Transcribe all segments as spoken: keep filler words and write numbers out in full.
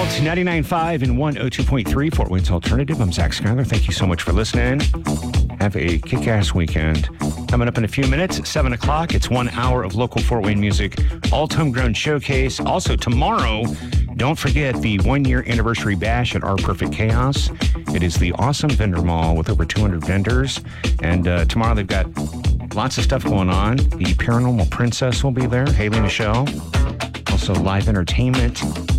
Alt ninety-nine point five and one oh two point three, Fort Wayne's Alternative. I'm Zach Schuyler. Thank you so much for listening. Have a kick-ass weekend. Coming up in a few minutes, seven o'clock, it's one hour of local Fort Wayne music, Alt Homegrown Showcase. Also, tomorrow, don't forget the one-year anniversary bash at Our Perfect Chaos. It is the awesome vendor mall with over two hundred vendors. And uh, tomorrow they've got lots of stuff going on. The Paranormal Princess will be there, Haley Michelle. Also live entertainment.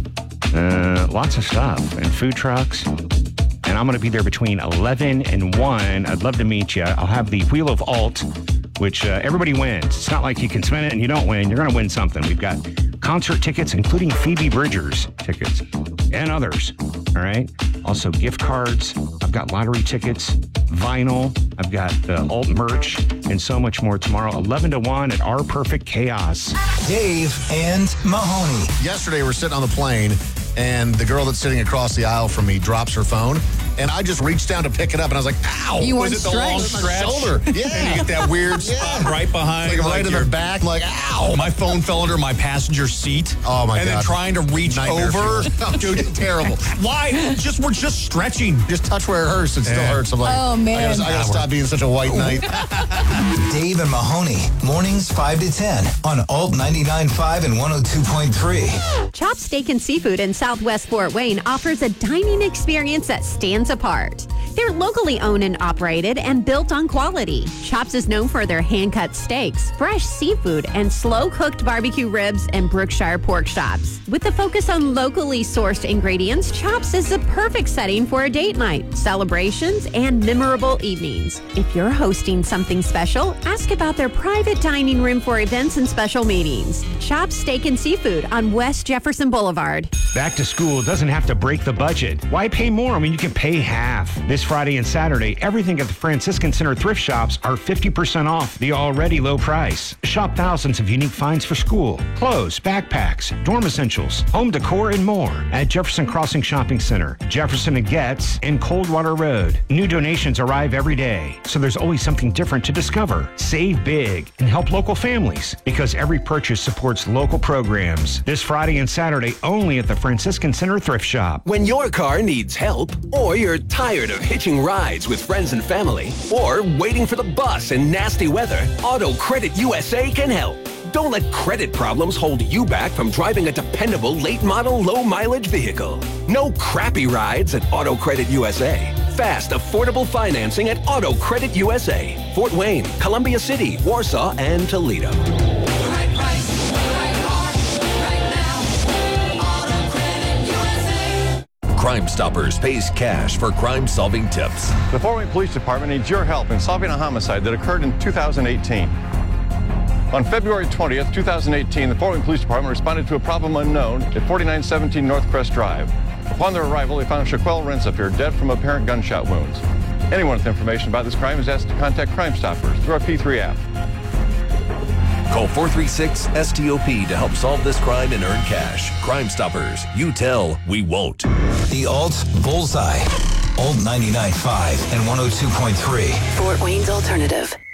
Uh, lots of stuff. And food trucks. And I'm going to be there between eleven and one. I'd love to meet you. I'll have the Wheel of Alt, which uh, everybody wins. It's not like you can spin it and you don't win. You're going to win something. We've got concert tickets, including Phoebe Bridgers tickets and others. All right. Also gift cards. I've got lottery tickets, vinyl. I've got uh, alt merch and so much more tomorrow, eleven to one at Our Perfect Chaos. Dave and Mahoney. Yesterday, we're sitting on the plane, and the girl that's sitting across the aisle from me drops her phone. And I just reached down to pick it up, and I was like, ow. You was weren't it the long stretched. shoulder? Yeah. And you get that weird spot Yeah. right behind. Like, right in your- the back. I'm like, ow. My phone fell under my passenger seat. Oh, my and God. then trying to reach Nightmare over. fuel. Dude, terrible. Why? Just We're just stretching. Just touch where it hurts. It still Yeah. hurts. I'm like, Oh, man. I gotta, I gotta stop being such a white knight. Dave and Mahoney. Mornings five to ten on Alt ninety-nine point five and one oh two point three. Chop Steak and Seafood in Southwest Fort Wayne offers a dining experience that stands apart. They're locally owned and operated and built on quality. Chops is known for their hand-cut steaks, fresh seafood, and slow-cooked barbecue ribs and Brookshire pork chops. With the focus on locally sourced ingredients, Chops is the perfect setting for a date night, celebrations, and memorable evenings. If you're hosting something special, ask about their private dining room for events and special meetings. Chops Steak and Seafood on West Jefferson Boulevard. Back to school doesn't have to break the budget. Why pay more? I mean, you can pay half. This Friday and Saturday, everything at the Franciscan Center thrift shops are fifty percent off the already low price. Shop thousands of unique finds for school, clothes, backpacks, dorm essentials, home decor, and more at Jefferson Crossing Shopping Center, Jefferson and Getz, and Coldwater Road. New donations arrive every day, so there's always something different to discover. Save big and help local families because every purchase supports local programs. This Friday and Saturday only at the Franciscan Center Thrift Shop. When your car needs help, or you're tired of hitching rides with friends and family, or waiting for the bus in nasty weather, Auto Credit U S A can help. Don't let credit problems hold you back from driving a dependable late-model, low-mileage vehicle. No crappy rides at Auto Credit U S A. Fast, affordable financing at Auto Credit U S A. Fort Wayne, Columbia City, Warsaw, and Toledo. Crime Stoppers pays cash for crime-solving tips. The Fort Wayne Police Department needs your help in solving a homicide that occurred in two thousand eighteen. On February twentieth, two thousand eighteen, the Fort Wayne Police Department responded to a problem unknown at forty-nine seventeen North Crest Drive. Upon their arrival, they found Shaquille Rensapier dead from apparent gunshot wounds. Anyone with information about this crime is asked to contact Crime Stoppers through our P three app. Call four three six S T O P to help solve this crime and earn cash. Crime Stoppers. You tell, we won't. The Alt Bullseye. Alt ninety-nine point five and one oh two point three. Fort Wayne's Alternative.